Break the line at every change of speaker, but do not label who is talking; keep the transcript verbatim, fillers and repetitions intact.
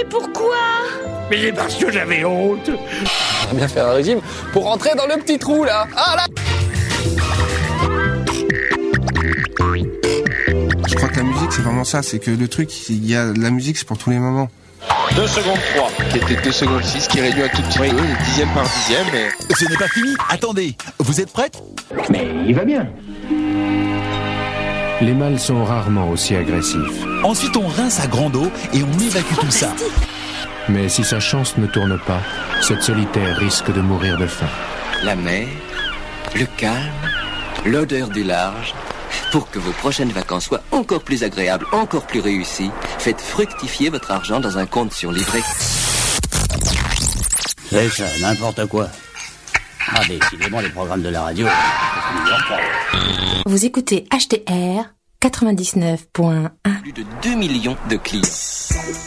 pourquoi?
Mais c'est parce que j'avais honte.
On va bien faire un régime pour rentrer dans le petit trou là. Ah là!
Je crois que la musique c'est vraiment ça, c'est que le truc, il y a la musique c'est pour tous les moments.
deux secondes trois, qui était deux secondes six, qui réduit un tout petit oui. peu, dixième par dixième. Mais...
Ce n'est pas fini, attendez, vous êtes prête?
Mais il va bien.
Les mâles sont rarement aussi agressifs.
Ensuite on rince à grande eau et on évacue tout ça.
Mais si sa chance ne tourne pas, cette solitaire risque de mourir de faim.
La mer, le calme, l'odeur du large. Pour que vos prochaines vacances soient encore plus agréables, encore plus réussies, faites fructifier votre argent dans un compte sur livret.
C'est ça, n'importe quoi. Ah, décidément, les programmes de la radio.
Vous écoutez H T R quatre-vingt-dix-neuf point un.
Plus de deux millions de clients.